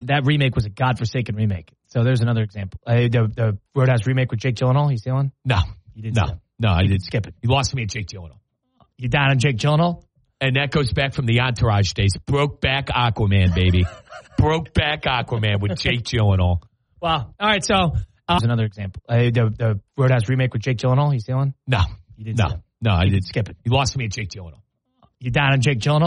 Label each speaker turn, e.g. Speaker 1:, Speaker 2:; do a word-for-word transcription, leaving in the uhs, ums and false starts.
Speaker 1: that remake was a godforsaken remake. So there's another example. Uh, the, the Roadhouse remake with Jake Gyllenhaal, you see one?
Speaker 2: No.
Speaker 1: You didn't
Speaker 2: no.
Speaker 1: see that?
Speaker 2: No, I didn't.
Speaker 1: Skip it.
Speaker 2: You lost me at Jake Gyllenhaal.
Speaker 1: You down on Jake Gyllenhaal?
Speaker 2: And that goes back from the Entourage days. Broke back Aquaman, baby. Broke back Aquaman with Jake Gyllenhaal.
Speaker 1: Wow. All right, so uh, there's another example. Uh, the, the Roadhouse remake with Jake Gyllenhaal, you see one?
Speaker 2: No.
Speaker 1: You didn't
Speaker 2: no.
Speaker 1: see that?
Speaker 2: No, I didn't.
Speaker 1: Skip it.
Speaker 2: You lost me at Jake Gyllenhaal.
Speaker 1: You down on Jake Gyllenhaal?